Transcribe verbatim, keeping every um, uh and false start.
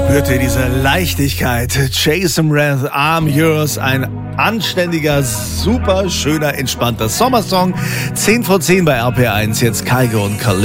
Spürt ihr diese Leichtigkeit? Jason Mraz, I'm Yours, ein anständiger, super schöner, entspannter Sommersong. zehn vor zehn bei R P eins, jetzt Kygo und Khalid.